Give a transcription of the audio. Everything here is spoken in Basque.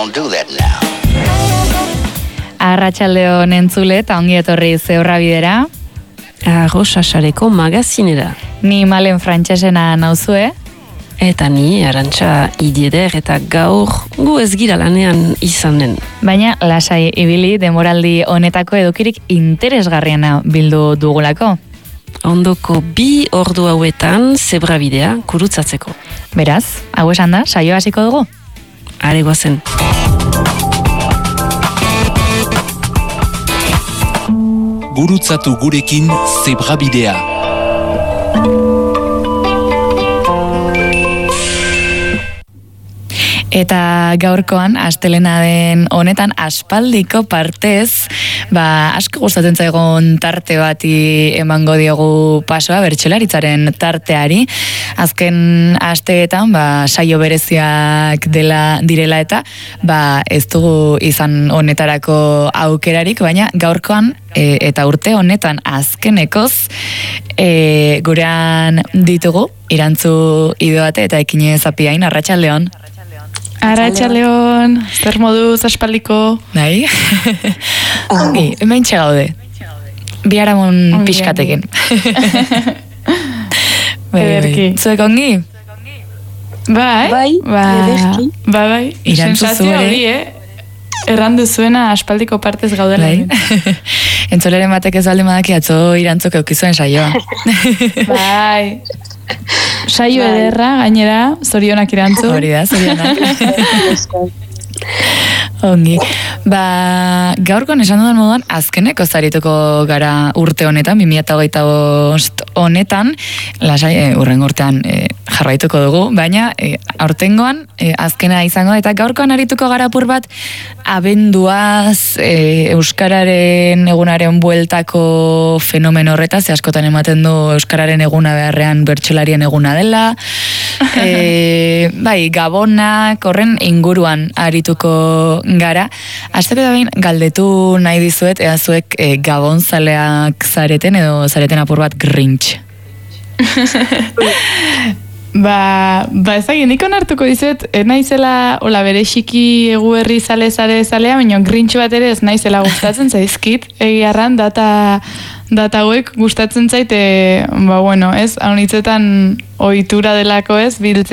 don't do that now. Arratsaldeon entzule eta ongi etorri Zeurra Bidera. Arrosasareko magazinera. Ni Malen Frantsesena nauzue. Eta ni Arantxa Idieder eta gaur gu ez gira lanean izanen. Baina lasai ibili demoraldi honetako edukirik interesgarriena bildu dugulako. Ondoko 2 ordu hauetan Zebra Bidea kurutzatzeko. Beraz, hau esan da, saio hasiko dugu? Are goazen. Gurutzatu gurekin Zebra Bidea. Eta gaurkoan, astelena den honetan aspaldiko partez, asko gustatzen zaigun tarte bati emango diogu pasoa, bertsolaritzaren tarteari. Azken asteetan, saio bereziak direla eta, ez dugu izan honetarako aukerarik, baina gaurkoan, eta urte honetan azkenekoz, gurean ditugu, Irantzu Idoate eta Ekine Zapiain, arratsaldeon. Arratsaldeon, zer moduz aspaldiko? Bai? Ongi, hemen txegaude. Biharamon pixkatekin. Ederki. Zuek ongi? Bai. Irantzu zuere. Errandu zuena aspaldiko partez gaudela. Entzoleren batek ez baldin badaki atzo Irantzuk eukizuen saioa. Bai. Saio ederra, gainera, zorionak Irantzu. Hori da, zorionak. Ongi. Gaurkoan esan dudan moduan, azkeneko zarituko gara urte honetan, 2025 honetan, lasai, urren urtean jarraituko dugu, baina aurtengoan azkena izango, eta gaurkoan arituko gara apur bat, abenduaz, euskararen egunaren bueltako fenomeno horretaz, askotan ematen du euskararen eguna beharrean bertsolarien eguna dela, gabonak horren inguruan arituko gara. Azteko da behin galdetu nahi dizuet, ea zuek gabonzaleak zareten edo zareten apur bat Grinch. Ezagin, nik onartuko dizuet, naizela hola berexiki eguerri zalea, baina Grinch bat ere ez naizela gustatzen zaizkit, egiarran data hauek gustatzen zaite, ez, haunitzetan ohitura delako ez, biltzen